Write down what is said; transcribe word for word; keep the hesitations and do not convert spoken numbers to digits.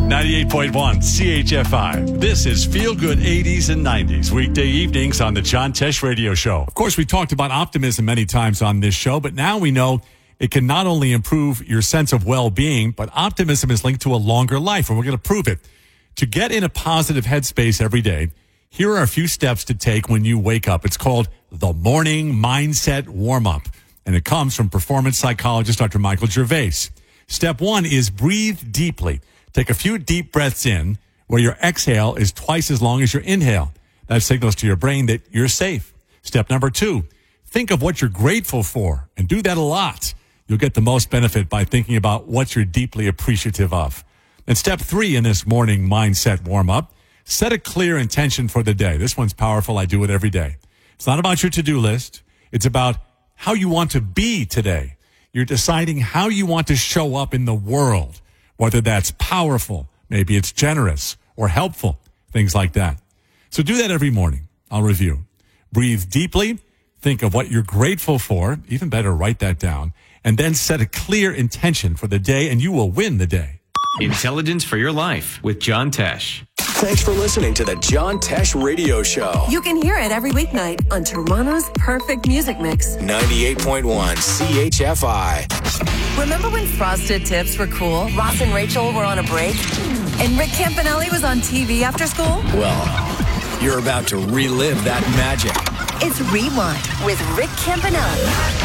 ninety-eight point one C H F I. This is Feel Good eighties and nineties, weekday evenings on the John Tesh Radio Show. Of course, we talked about optimism many times on this show, but now we know it can not only improve your sense of well-being, but optimism is linked to a longer life, and we're going to prove it. To get in a positive headspace every day, here are a few steps to take when you wake up. It's called the Morning Mindset Warm-Up, and it comes from performance psychologist Doctor Michael Gervais. Step one is breathe deeply. Take a few deep breaths in where your exhale is twice as long as your inhale. That signals to your brain that you're safe. Step number two, think of what you're grateful for, and do that a lot. You'll get the most benefit by thinking about what you're deeply appreciative of. And step three in this morning mindset warm-up, set a clear intention for the day. This one's powerful. I do it every day. It's not about your to-do list. It's about how you want to be today. You're deciding how you want to show up in the world, whether that's powerful, maybe it's generous or helpful, things like that. So do that every morning. I'll review. Breathe deeply. Think of what you're grateful for. Even better, write that down. And then set a clear intention for the day, and you will win the day. Intelligence for Your Life with John Tesh. Thanks for listening to the John Tesh Radio Show. You can hear it every weeknight on Toronto's Perfect Music Mix. ninety-eight point one C H F I. Remember when Frosted Tips were cool? Ross and Rachel were on a break? And Rick Campanelli was on T V after school? Well, you're about to relive that magic. It's Rewind with Rick Campanelli.